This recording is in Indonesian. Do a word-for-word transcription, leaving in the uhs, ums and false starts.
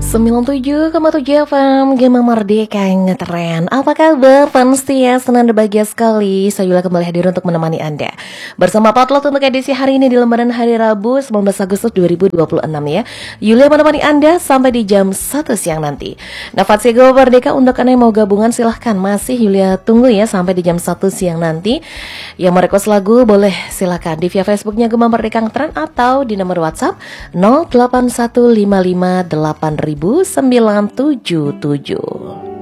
sembilan puluh tujuh koma tujuh F M Gema Merdeka yang ngetren. Apa kabar fans setia? Senang dan bahagia sekali saya Yula kembali hadir untuk menemani Anda bersama Potlot untuk edisi hari ini di lembaran hari Rabu sembilan belas Agustus dua ribu dua puluh enam ya. Yula menemani Anda sampai di jam satu siang nanti. Nah fans Gema Merdeka, untuk Anda yang mau gabungan silahkan, masih Yulia tunggu ya sampai di jam satu siang nanti. Yang mau request lagu boleh silahkan di via Facebooknya Gema Merdeka ngetren atau di nomor WhatsApp nol delapan satu lima lima delapan sembilan tujuh tujuh.